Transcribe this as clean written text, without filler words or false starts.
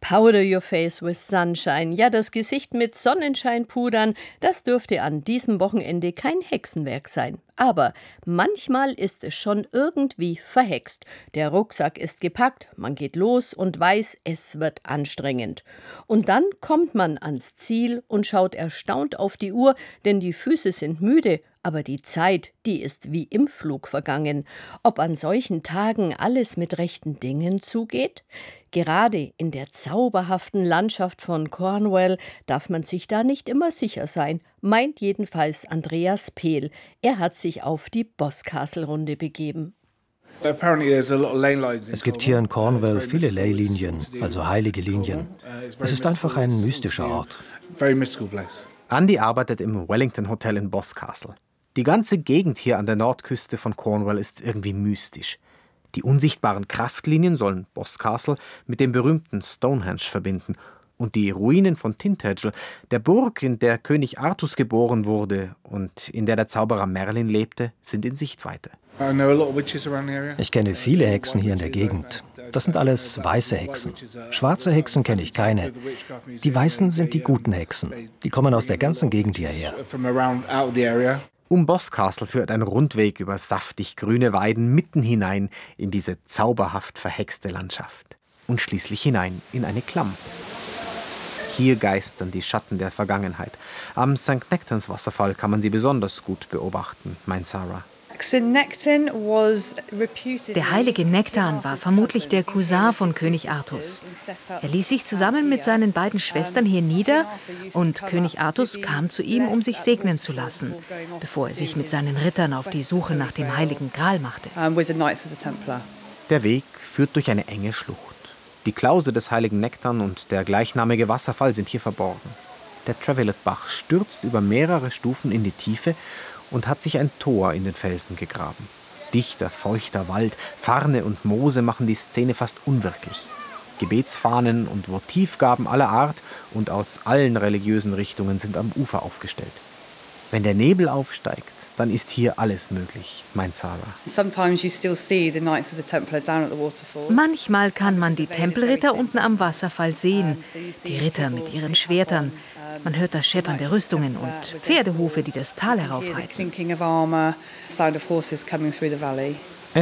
Powder your face with sunshine. Ja, das Gesicht mit Sonnenschein pudern, das dürfte an diesem Wochenende kein Hexenwerk sein. Aber manchmal ist es schon irgendwie verhext. Der Rucksack ist gepackt, man geht los und weiß, es wird anstrengend. Und dann kommt man ans Ziel und schaut erstaunt auf die Uhr, denn die Füße sind müde. Aber die Zeit, die ist wie im Flug vergangen. Ob an solchen Tagen alles mit rechten Dingen zugeht? Gerade in der zauberhaften Landschaft von Cornwall darf man sich da nicht immer sicher sein, meint jedenfalls Andreas Pehl. Er hat sich auf die Boscastle-Runde begeben. Es gibt hier in Cornwall viele Leylinien, also heilige Linien. Es ist einfach ein mystischer Ort. Andy arbeitet im Wellington Hotel in Boscastle. Die ganze Gegend hier an der Nordküste von Cornwall ist irgendwie mystisch. Die unsichtbaren Kraftlinien sollen Boscastle mit dem berühmten Stonehenge verbinden. Und die Ruinen von Tintagel, der Burg, in der König Artus geboren wurde und in der Zauberer Merlin lebte, sind in Sichtweite. Ich kenne viele Hexen hier in der Gegend. Das sind alles weiße Hexen. Schwarze Hexen kenne ich keine. Die Weißen sind die guten Hexen. Die kommen aus der ganzen Gegend hierher. Um Boscastle führt ein Rundweg über saftig grüne Weiden mitten hinein in diese zauberhaft verhexte Landschaft. Und schließlich hinein in eine Klamm. Hier geistern die Schatten der Vergangenheit. Am St. Nectans Wasserfall kann man sie besonders gut beobachten, meint Sarah. Der heilige Nektan war vermutlich der Cousin von König Artus. Er ließ sich zusammen mit seinen beiden Schwestern hier nieder und König Artus kam zu ihm, um sich segnen zu lassen, bevor er sich mit seinen Rittern auf die Suche nach dem heiligen Gral machte. Der Weg führt durch eine enge Schlucht. Die Klause des heiligen Nektan und der gleichnamige Wasserfall sind hier verborgen. Der Travelet-Bach stürzt über mehrere Stufen in die Tiefe und hat sich ein Tor in den Felsen gegraben. Dichter, feuchter Wald, Farne und Moose machen die Szene fast unwirklich. Gebetsfahnen und Votivgaben aller Art und aus allen religiösen Richtungen sind am Ufer aufgestellt. Wenn der Nebel aufsteigt, dann ist hier alles möglich, meint Sarah. Manchmal kann man die Tempelritter unten am Wasserfall sehen, die Ritter mit ihren Schwertern. Man hört das Scheppern der Rüstungen und Pferdehufe, die das Tal heraufreiten.